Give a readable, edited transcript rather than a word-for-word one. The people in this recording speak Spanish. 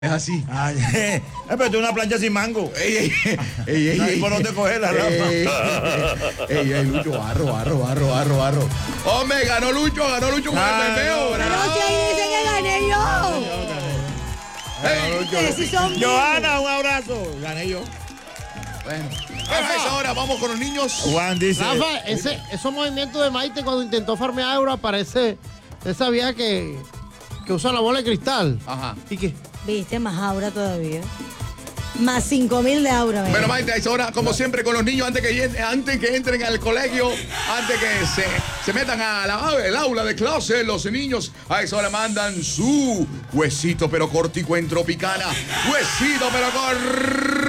Es así. Ay, pero tú una plancha sin mango. No hay por dónde cogerla, Rafa. Ey, Lucho, arro. Hombre, ganó Lucho con el pepeo. Pero si ahí dice que gané yo. Ustedes sí son Johanna, un abrazo. Gané yo. Bueno, a esa hora vamos con los niños. Juan dice. Rafa, esos movimientos de Maite cuando intentó farmear euro parece esa vieja que usa la bola de cristal. Ajá. ¿Y qué? Viste, más aura todavía. Más 5.000 de aura. Bueno, Maite, a esa hora, como siempre, con los niños, antes que entren al colegio, antes que se metan al aula de clase, los niños a esa hora mandan su huesito pero cortico en Tropicana. Huesito pero cortico